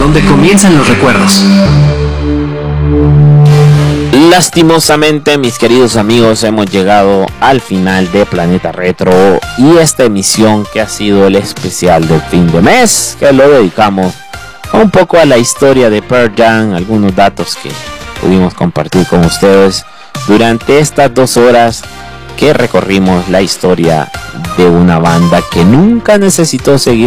donde comienzan los recuerdos. Lastimosamente, mis queridos amigos, hemos llegado al final de Planeta Retro y esta emisión que ha sido el especial del fin de mes, que lo dedicamos un poco a la historia de Pearl Jam, algunos datos que pudimos compartir con ustedes durante estas 2 horas que recorrimos la historia de una banda que nunca necesitó seguir